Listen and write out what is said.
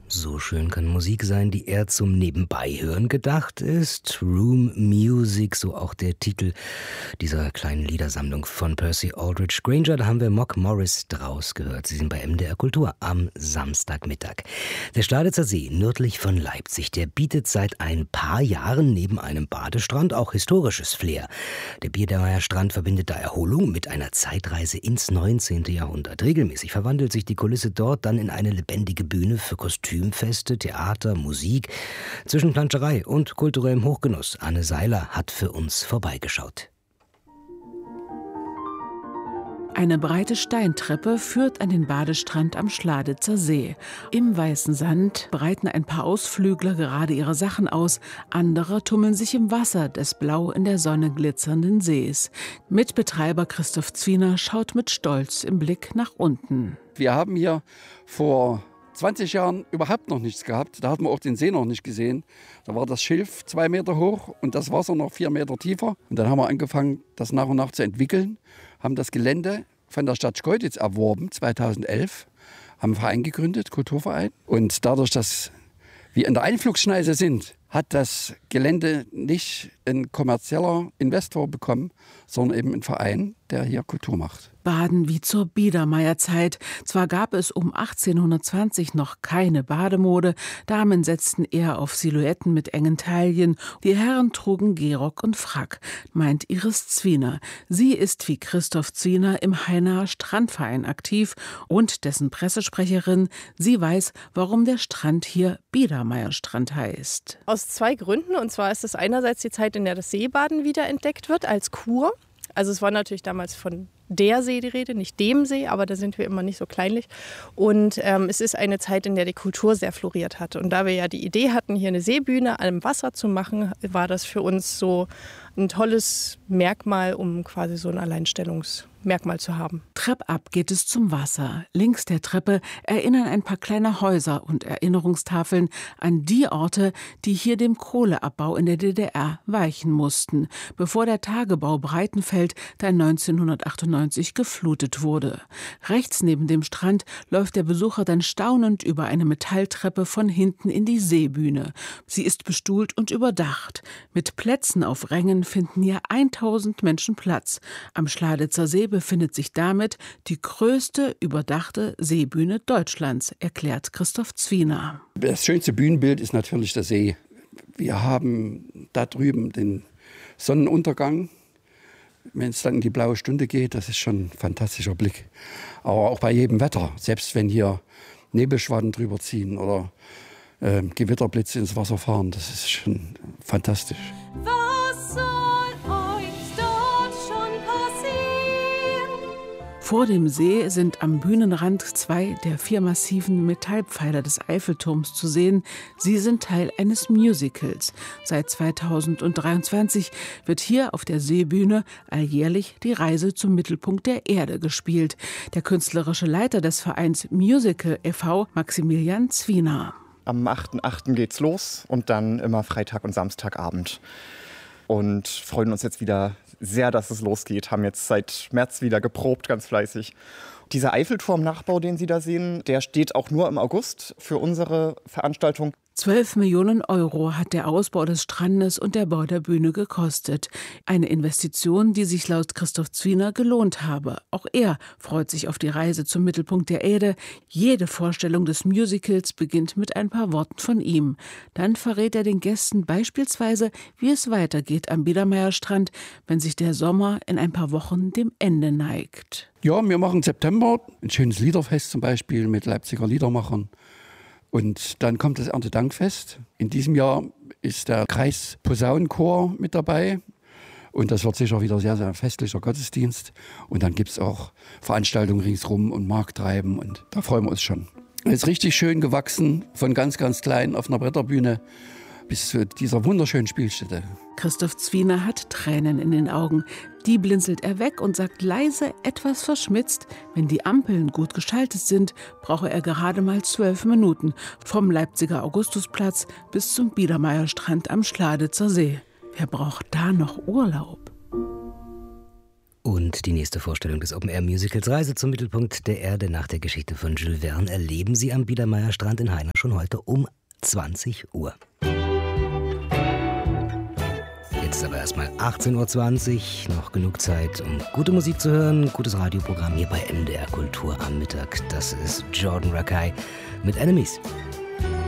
So schön kann Musik sein, die eher zum Nebenbeihören gedacht ist. Room Music, so auch der Titel dieser kleinen Liedersammlung von Percy Aldridge Granger. Da haben wir Mock Morris draus gehört. Sie sind bei MDR Kultur am Samstagmittag. Der Schladitzer See, nördlich von Leipzig, der bietet seit ein paar Jahren neben einem Badestrand auch historisches Flair. Der Biedermeier Strand verbindet da Erholung mit einer Zeitreise ins 19. Jahrhundert. Regelmäßig verwandelt sich die Kulisse dort dann in eine lebendige Bühne für Kostümfeste, Theater, Musik, zwischen Planscherei und kulturellem Hochgenuss. Anne Seiler hat für uns vorbeigeschaut. Eine breite Steintreppe führt an den Badestrand am Schladitzer See. Im weißen Sand breiten ein paar Ausflügler gerade ihre Sachen aus, andere tummeln sich im Wasser des blau in der Sonne glitzernden Sees. Mitbetreiber Christoph Zwiener schaut mit Stolz im Blick nach unten. Wir haben hier vor 20 Jahren überhaupt noch nichts gehabt. Da hatten wir auch den See noch nicht gesehen. Da war das Schilf 2 Meter hoch und das Wasser noch 4 Meter tiefer. Und dann haben wir angefangen, das nach und nach zu entwickeln, haben das Gelände von der Stadt Schkeuditz erworben, 2011, haben einen Verein gegründet, Kulturverein. Und dadurch, dass wir in der Einflugsschneise sind, hat das Gelände nicht ein kommerzieller Investor bekommen, sondern eben ein Verein, der hier Kultur macht. Baden wie zur Biedermeierzeit. Zwar gab es um 1820 noch keine Bademode, Damen setzten eher auf Silhouetten mit engen Taillen, die Herren trugen Gehrock und Frack, meint Iris Zwiener. Sie ist wie Christoph Zwiener im Hainaer Strandverein aktiv und dessen Pressesprecherin. Sie weiß, warum der Strand hier Biedermeierstrand heißt. Aus 2 Gründen. Und zwar ist es einerseits die Zeit, in der das Seebaden wiederentdeckt wird als Kur. Also es war natürlich damals von der See die Rede, nicht dem See, aber da sind wir immer nicht so kleinlich. Und es ist eine Zeit, in der die Kultur sehr floriert hat. Und da wir ja die Idee hatten, hier eine Seebühne am Wasser zu machen, war das für uns so ein tolles Merkmal, um quasi so ein Alleinstellungsmerkmal zu haben. Treppab geht es zum Wasser. Links der Treppe erinnern ein paar kleine Häuser und Erinnerungstafeln an die Orte, die hier dem Kohleabbau in der DDR weichen mussten, bevor der Tagebau Breitenfeld dann 1998 geflutet wurde. Rechts neben dem Strand läuft der Besucher dann staunend über eine Metalltreppe von hinten in die Seebühne. Sie ist bestuhlt und überdacht. Mit Plätzen auf Rängen finden hier 1000 Menschen Platz. Am Schladitzer See befindet sich damit die größte überdachte Seebühne Deutschlands, erklärt Christoph Zwiener. Das schönste Bühnenbild ist natürlich der See. Wir haben da drüben den Sonnenuntergang. Wenn es dann in die blaue Stunde geht, das ist schon ein fantastischer Blick. Aber auch bei jedem Wetter, selbst wenn hier Nebelschwaden drüber ziehen oder Gewitterblitze ins Wasser fahren, das ist schon fantastisch. Was soll euch dort schon passieren? Vor dem See sind am Bühnenrand 2 der 4 massiven Metallpfeiler des Eiffelturms zu sehen. Sie sind Teil eines Musicals. Seit 2023 wird hier auf der Seebühne alljährlich die Reise zum Mittelpunkt der Erde gespielt. Der künstlerische Leiter des Vereins Musical e.V., Maximilian Zwiener. Am 8.8. geht's los und dann immer Freitag und Samstagabend. Und freuen uns jetzt wieder sehr, dass es losgeht. Haben jetzt seit März wieder geprobt, ganz fleißig. Dieser Eiffelturm-Nachbau, den Sie da sehen, der steht auch nur im August für unsere Veranstaltung. 12 Millionen Euro hat der Ausbau des Strandes und der Bau der Bühne gekostet. Eine Investition, die sich laut Christoph Zwiener gelohnt habe. Auch er freut sich auf die Reise zum Mittelpunkt der Erde. Jede Vorstellung des Musicals beginnt mit ein paar Worten von ihm. Dann verrät er den Gästen beispielsweise, wie es weitergeht am Biedermeierstrand, wenn sich der Sommer in ein paar Wochen dem Ende neigt. Ja, wir machen im September ein schönes Liederfest zum Beispiel mit Leipziger Liedermachern. Und dann kommt das Erntedankfest. In diesem Jahr ist der Kreisposaunenchor mit dabei. Und das wird sicher wieder sehr, sehr festlicher Gottesdienst. Und dann gibt es auch Veranstaltungen ringsrum und Markttreiben. Und da freuen wir uns schon. Es ist richtig schön gewachsen, von ganz, ganz klein auf einer Bretterbühne bis zu dieser wunderschönen Spielstätte. Christoph Zwiener hat Tränen in den Augen. Die blinzelt er weg und sagt leise, etwas verschmitzt, wenn die Ampeln gut geschaltet sind, brauche er gerade mal 12 Minuten vom Leipziger Augustusplatz bis zum Biedermeierstrand am Schladitzer See. Wer braucht da noch Urlaub? Und Und die nächste Vorstellung des Open-Air-Musicals Reise zum Mittelpunkt der Erde nach der Geschichte von Jules Verne erleben Sie am Biedermeierstrand in Haina schon heute um 20 Uhr. Jetzt aber erstmal 18.20 Uhr, noch genug Zeit, um gute Musik zu hören. Gutes Radioprogramm hier bei MDR Kultur am Mittag. Das ist Jordan Rakei mit Enemies.